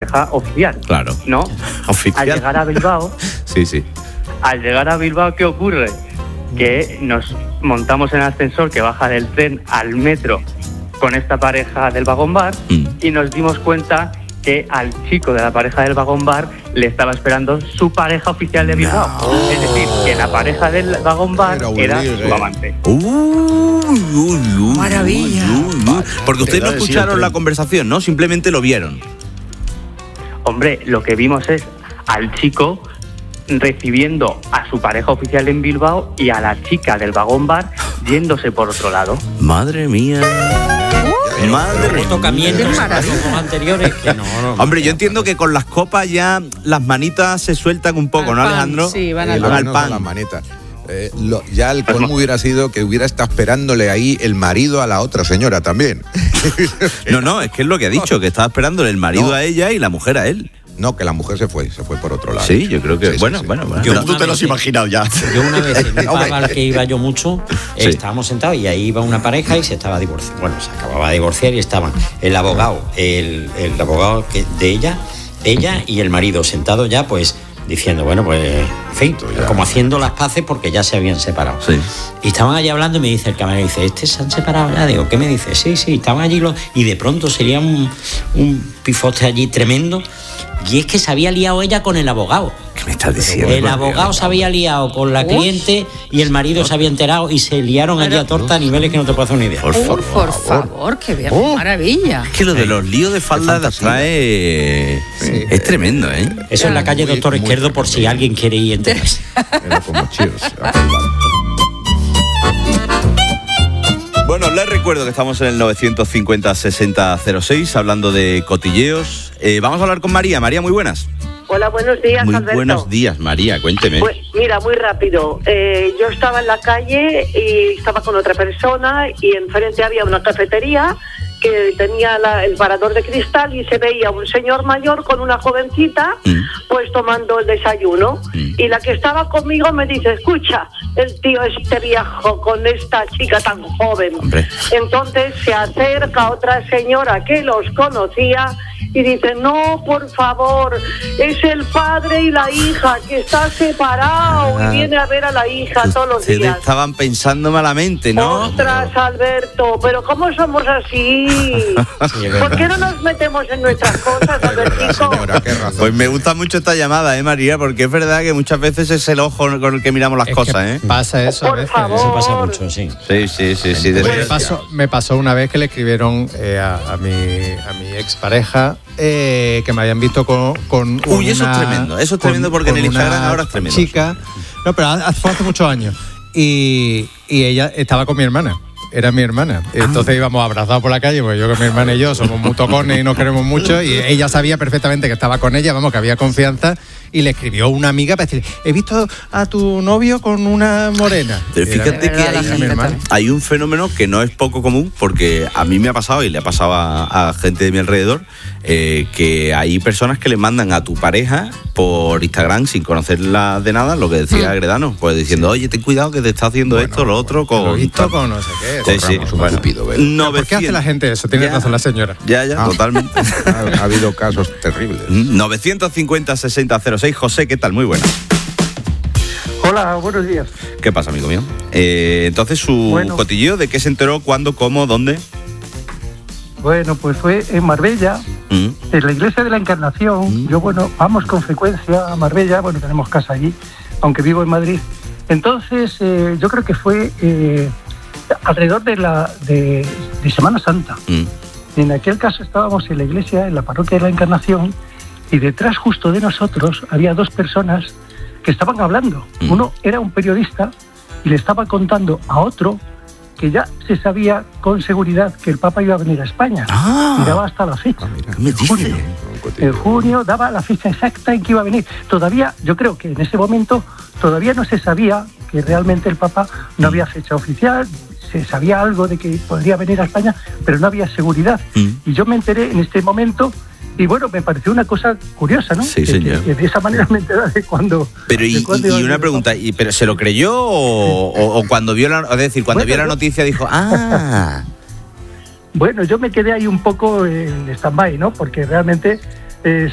pareja oficial. Claro. ¿No? Oficial. Al llegar a Bilbao... Sí. Al llegar a Bilbao, ¿qué ocurre? Que nos montamos en el ascensor que baja del tren al metro con esta pareja del vagón bar y nos dimos cuenta que al chico de la pareja del vagón bar le estaba esperando su pareja oficial de Bilbao. No. Es decir, que la pareja del vagón bar era su amante. Maravilla. Porque ustedes no escucharon la conversación, ¿no? Simplemente lo vieron. Hombre, lo que vimos es al chico recibiendo a su pareja oficial en Bilbao y a la chica del vagón bar yéndose por otro lado. Madre mía. Madre tocamientos anteriores que no. Hombre, yo entiendo que con las copas ya las manitas se sueltan un poco, ¿no, Alejandro? Sí, van al pan. Las manitas. Ya el colmo hubiera sido que hubiera estado esperándole ahí el marido a la otra señora también. No, es que es lo que ha dicho, que estaba esperándole el marido a ella y la mujer a él. No, que la mujer se fue por otro lado. Sí, yo creo que... Sí, bueno. Tú te lo has imaginado ya. Yo una vez en un pub al que iba yo mucho, estábamos sentados y ahí iba una pareja y se estaba divorciando. Bueno, se acababa de divorciar y estaban el abogado, el abogado de ella y el marido sentados ya, pues, diciendo, bueno, pues, en fin, como haciendo las paces porque ya se habían separado. Sí. Y estaban allí hablando y me dice el camarero, dice, se han separado ya. Digo, ¿qué me dice? Sí, estaban allí y de pronto sería un pifote allí tremendo. Y es que se había liado ella con el abogado. ¿Qué me estás diciendo? El abogado se había liado con la cliente y el marido se había enterado y se liaron allí a torta a niveles que no te puedo hacer una idea. Por favor, qué bien, maravilla. Es que lo de los líos de falda de atrás es tremendo, ¿eh? Eso en la calle Doctor Izquierdo por si alguien quiere ir a enterarse. Era como Cheers. Bueno, les recuerdo que estamos en el 950-6006 hablando de cotilleos. Vamos a hablar con María. María, muy buenas. Hola, buenos días, Muy Alberto. buenos días, María, cuénteme. Pues mira, muy rápido. Yo estaba en la calle y estaba con otra persona y enfrente había una cafetería que tenía el parador de cristal y se veía un señor mayor con una jovencita pues tomando el desayuno y la que estaba conmigo me dice, escucha, el tío este viejo con esta chica tan joven. Hombre. Entonces se acerca otra señora que los conocía y dice, no, por favor, es el padre y la hija que está separado y viene a ver a la hija todos los días. Ustedes estaban pensando malamente, ¿no? Ostras, Alberto, pero ¿cómo somos así? ¿Por qué no nos metemos en nuestras cosas, Albertico? Señora, qué razón. Pues me gusta mucho esta llamada, María, porque es verdad que muchas veces es el ojo con el que miramos las cosas, Pasa eso a Por veces. favor. Eso pasa mucho, sí. Sí. Me pasó una vez que le escribieron a mi expareja que me habían visto con Uy, eso es tremendo porque en el Instagram ahora es tremendo. Chica, no, pero fue hace muchos años y ella estaba con mi hermana. Era mi hermana. Entonces íbamos abrazados por la calle, porque yo con mi hermana y yo somos muy tocones y nos queremos mucho, y ella sabía perfectamente que estaba con ella, vamos, que había confianza, y le escribió una amiga para decirle, he visto a tu novio con una morena. Pero fíjate que hay un fenómeno que no es poco común, porque a mí me ha pasado y le ha pasado a gente de mi alrededor, que hay personas que le mandan a tu pareja por Instagram sin conocerla de nada, lo que decía Gredano, pues diciendo, oye, ten cuidado que te está haciendo esto, lo otro, Lo he visto con no sé qué. ¿Por qué hace la gente eso? Tiene razón la señora. Ya, totalmente. Ha habido casos terribles. 950-6006. José, ¿qué tal? Muy buena. Hola, buenos días. ¿Qué pasa, amigo mío? Entonces, cotilleo, ¿de qué se enteró? ¿Cuándo? ¿Cómo? ¿Dónde? Bueno, pues fue en Marbella, en la iglesia de la Encarnación. Yo, vamos con frecuencia a Marbella, tenemos casa allí, aunque vivo en Madrid. Entonces, yo creo que fue alrededor de Semana Santa. En aquel caso estábamos en la iglesia, en la parroquia de la Encarnación, y detrás justo de nosotros había dos personas que estaban hablando. Uno era un periodista y le estaba contando a otro que ya se sabía con seguridad que el Papa iba a venir a España. Y daba hasta la fecha. En junio daba la fecha exacta en que iba a venir. Todavía, yo creo que en ese momento todavía no se sabía que realmente el Papa no había fecha oficial. Se sabía algo de que podría venir a España, pero no había seguridad. Y yo me enteré en este momento y me pareció una cosa curiosa, ¿no? Sí, señor. Que de esa manera me enteré de cuando... Pero y una pregunta, ¿pero se lo creyó o cuando vio la, vio la noticia dijo, Bueno, yo me quedé ahí un poco en stand-by, ¿no? Porque realmente